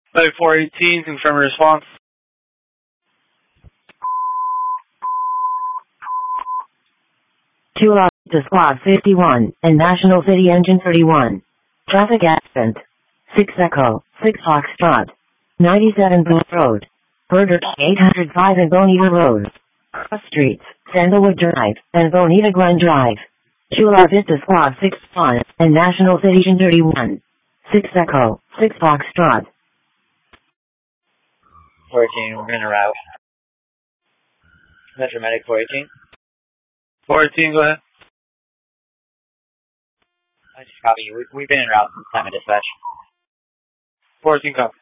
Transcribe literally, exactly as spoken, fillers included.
Flight four eighteen, confirm your response. Two hours to Squad fifty-one, and National City Engine thirty-one. Traffic accident. six Echo, six Foxtrot. ninety-seven Booth Road. Burger eight hundred five and Bonita Road. Cross Streets, Sandalwood Drive, and Bonita Glen Drive. Chula Vista Squad sixty-one, and National City Engine thirty-one. six Echo, six Foxtrot. fourteen, we're in a route. Metro Medic four eighteen. four eighteen, go ahead. I just copy you. We, we've been en route since time of dispatch. four eighteen, copy.